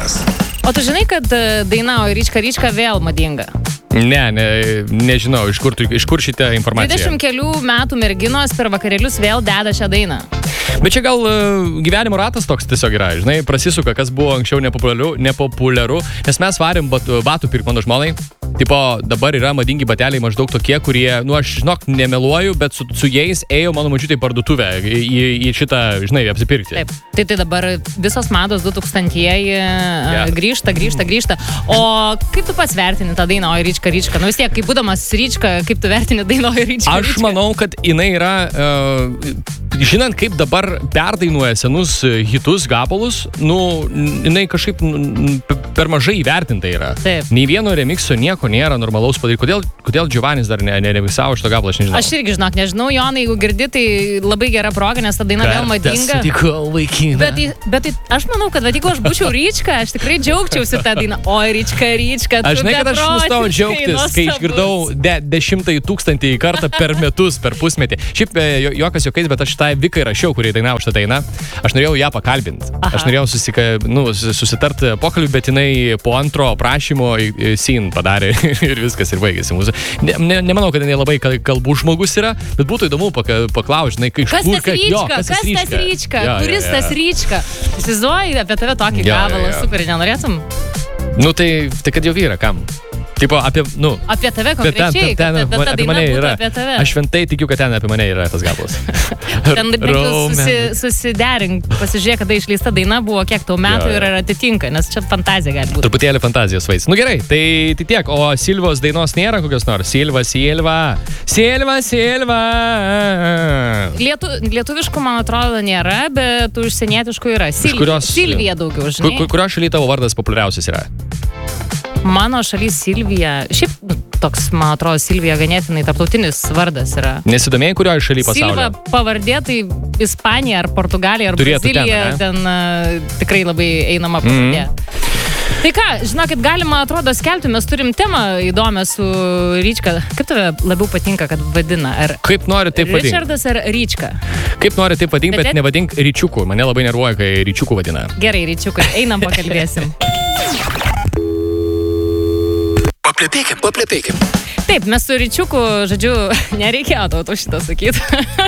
Radijas. O tu žinai, kad daina O ryčka vėl madinga? Nežinau, iš kur šitą informaciją. 20 kelių metų merginos per vakarėlius vėl deda šią dainą. Bet čia gal gyvenimo ratas toks tiesiog yra, žinai, prasisuka, kas buvo anksčiau nepopuliaru, nes mes varėm batų pirkt mano žmonai. Tipo, dabar yra madingi bateliai maždaug tokie, kurie, aš žinok, nemeluoju, bet su jais ėjo mano mažiutai parduotuvę į šitą, žinai, apsipirkti. Taip, tai dabar visos mados 2000-ieji grįžta. O kaip tu pats vertini tą dainą O ryčka? Vis tiek, kaip būdamas ryčka, kaip tu vertini dainą O ryčka? Aš manau, kad jinai yra, žinant, kaip dabar perdainuoja senus hitus, gabalus, jinai kažkaip per mažai įvertinta yra. Taip. Nei vieno remikso nieko nėra normalaus padaryti. Kodėl Giovanis dar neremiksavo šito gabalo, aš nežinau. Aš irgi nežinau, Jonai, jeigu girdi, tai labai gera proga, nes ta daina vėl madinga. Bet aš manau, kad jeigu aš būčiau ryčka, aš tikrai džiaugčiausi tą dainą. O ryčka, aš žinai, kad aš nustojau džiaugtis, kai išgirdau 10 000 kartą per metus, per pusmetį. Šiaip juokas juokais, bet aš tą Vikai rašiau, kurį dainavo šitą dainą. Aš norėjau ją pakalbinti. Aš norėjau susitarti pokalbį, bet jinai po antro prašymo scene padarė ir viskas ir baigėsi mūsų. Nemanau, kad jinai labai kalbų žmogus yra, bet būtų įdomu paklausti, žinai, kas tas ryčka? Kuris tas ryčka? Įsivaizduoji apie tave tokį gabalą, super, nenorėtum? Tai kad jau vyra, kam? Tipo, apie tave konkrečiai, kad ta daina būtų apie tave. Aš šventai tikiu, kad ten apie mane yra tas gabalas. Ten susiderink, pasižiūrėk, kada išleista daina buvo, kiek tau metų ir atitinka, nes čia fantazija gali būti. Truputėlį fantazijos vaizdas. Gerai, tai tiek, o Silvos dainos nėra kokios nors? Silva. Lietuviškų, man atrodo, nėra, bet užsienietiškų yra. Silvija daugiau, žinai. Kurio šaly tavo vardas populiariausias yra? Mano šalis Silvija, šiaip toks, man atrodo, Silvija ganėtinai tarptautinis vardas yra. Nesidomėjai, kurioje šalyje pasaulio? Silva pavardė, tai Ispanija ar Portugalija ar Brazilija, ten tikrai labai einama pavardė. Tai ką, žinokit, galima, atrodo, skelbti, mes turim temą įdomią su Ryčka. Kaip tave labiau patinka, kad vadina? Kaip nori taip vadinti? Richardas ar Ryčka? Kaip nori taip vadinti, bet nevadink Ryčiuku. Mane labai nervuoja, kai Ryčiuku vadina. Gerai, Ryčiukai, einam pakalbėsim. Paplepėkim. Taip, mes su Ryčiuku, žodžiu, nereikėjo tau šitą sakyti.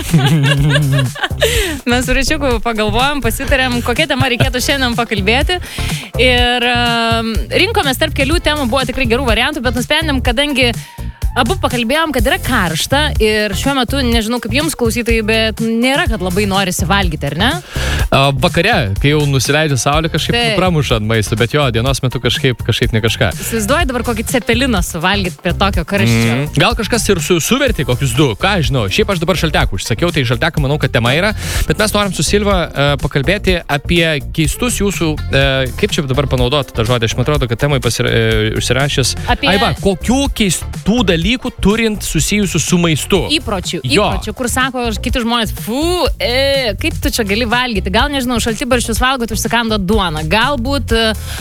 Mes su Ryčiuku pagalvojom, pasitarėm, kokią temą reikėtų šiandien pakalbėti. Ir rinkomės tarp kelių temų, buvo tikrai gerų variantų, bet nusprendėm, kadangi abu pakalbėjom, kad yra karšta ir šiuo metu, nežinau kaip jums klausytojai, bet nėra, kad labai norisi valgyti, ar ne? Vakare, kai jau nusileidžia saulė, kažkaip pramuša ant maisto, bet jo, dienos metu kažkaip ne kažką. Įsivaizduoji dabar kokį cepeliną suvalgyti prie tokio karščio. Gal kažkas ir suverti kokius 2, ką aš žinau. Šiaip aš dabar šaltekų užsakiau, tai šaltekų manau, kad tema yra, bet mes norim su Silva pakalbėti apie keistus jūsų, kaip čia dabar panaudoti tą žodį, aš man atrodo, kad temai užsirašęs. Kokių keistų dalykų turint susijusių su maistu. Įpročių, kur sako kiti žmonės, kaip tu čia gali valgyti, gal nežinau, šaltibarščius valgot, užsikandot duoną, galbūt,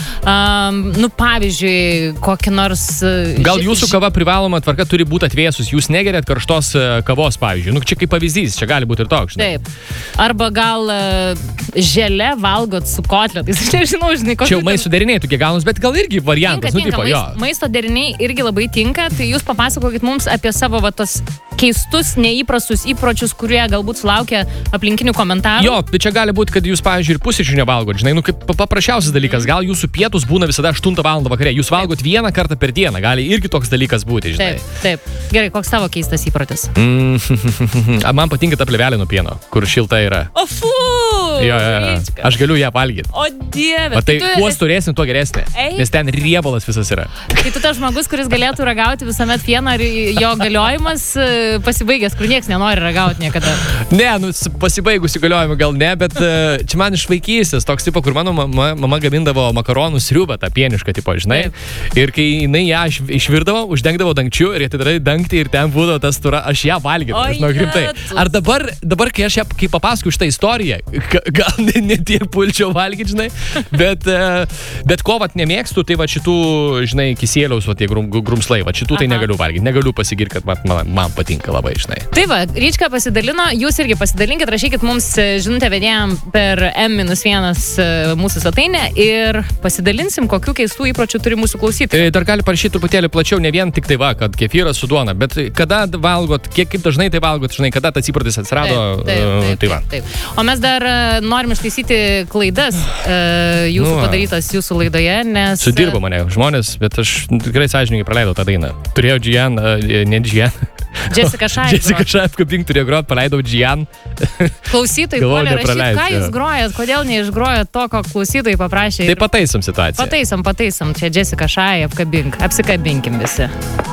pavyzdžiui, kokį nors... Gal jūsų kava privaloma tvarka turi būti atvėsus, jūs negeriat karštos kavos, pavyzdžiui, čia kaip pavyzdys, čia gali būti ir toks, žinai. Taip, arba gal želė valgot su kotletais, aš nežinau, žinai, čia jau maisto deriniai tokie gaunus, bet gal irgi variantas, maisto deriniai irgi labai tinka, tai jūs papasakokit mums apie savo tos keistus, neįprastus įpročius, kurie galbūt sulaukia aplinkinių komentarų. Jo, tai čia gali būti, kad jūs, pavyzdžiui, ir pusryčių nevalgot, žinai, kaip paprasčiausias dalykas, gal jūsų pietus būna visada 8 val. Vakare, jūs valgot vieną kartą per dieną, gali irgi toks dalykas būti, žinai. Taip. Gerai, koks tavo keistas įprotis? Man patinka ta plėvelė nuo pieno, kur šilta yra. O fu! Jo. Aš galiu ją valgyti. O dieve. Tai kuo storesnė, tuo geresnė, nes ten riebalas visas yra. Tai tu tas žmogus, kuris galėtų ragauti visuomet pieną ir jo galiojimas pasibaigęs, kur nieks nenori ragauti niekada. Ne, pasibaigus įgaliojimą gal ne, bet čia man iš vaikystės toks tipo, kur mano mama gamindavo makaronų sriubą, tą pienišką tipo, žinai. Taip. Ir kai jinai ją išvirdavo, uždengdavo dangčiu ir atidarai dangtį ir ten būdavo tas tura, aš ją valgydavau, žinau, grimtai. Ar dabar kai aš ją, kai papasakau šitą istoriją, gal ne tiek pulčiau valgyti, žinai, bet ko vat nemėgstu, tai va šitų, žinai, kisėliaus, va tie grumslai, va šitų tai negaliu valgyti, negaliu pasigirti, kad man patinka. patinka labai, žinai. Tai va, Ryčka pasidalino, jūs irgi pasidalinkit, rašykit mums žinutę vedėjam per M-1 mūsų svetainę ir pasidalinsim, kokių keistų įpročių turi mūsų klausytojai. Dar gali parašyti truputėlį plačiau, ne vien tik tai va, kad kefyras su duona, bet kada valgot, kaip dažnai tai valgot, žinai, kada tas įprotis atsirado, tai va. Taip. O mes dar norim ištaisyti klaidas jūsų padarytas jūsų laidoje, nes... Sudirbo mane žmonės, bet aš tikrai sąžininkai praleidau tą dainą. Turėjau Gian, ne Gian. Jessica Shy. Jessica Shy apkabink turėjo groti, paleidau Gian. Klausytojai, puolė rašyti, ką jūs grojat, kodėl neišgrojat to, ko klausytojai paprašė. Tai pataisom situaciją. Pataisom. Čia Jessica Shy, apsikabinkim visi.